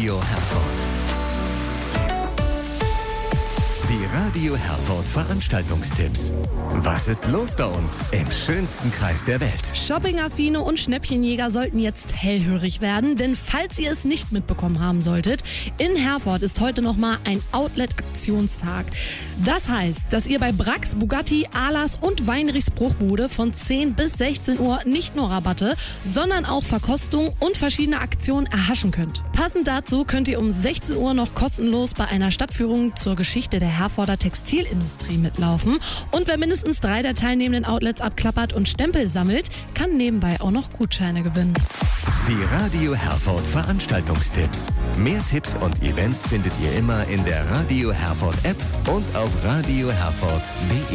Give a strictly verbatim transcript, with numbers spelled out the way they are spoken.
Radio Herford. Die Radio Herford Veranstaltungstipps. Was ist los bei uns im schönsten Kreis der Welt? Shopping-Affine und Schnäppchenjäger sollten jetzt hellhörig werden, denn falls ihr es nicht mitbekommen haben solltet, in Herford ist heute nochmal ein Outlet-Aktionstag. Das heißt, dass ihr bei Brax, Bugatti, Ahlers und Weinrichs Bruchbude von zehn bis sechzehn Uhr nicht nur Rabatte, sondern auch Verkostung und verschiedene Aktionen erhaschen könnt. Passend dazu könnt ihr um sechzehn Uhr noch kostenlos bei einer Stadtführung zur Geschichte der Herforder Textilindustrie mitlaufen. Und wer mindestens drei der teilnehmenden Outlets abklappert und Stempel sammelt, kann nebenbei auch noch Gutscheine gewinnen. Die Radio Herford Veranstaltungstipps. Mehr Tipps und Events findet ihr immer in der Radio Herford App und auf radio herford punkt de.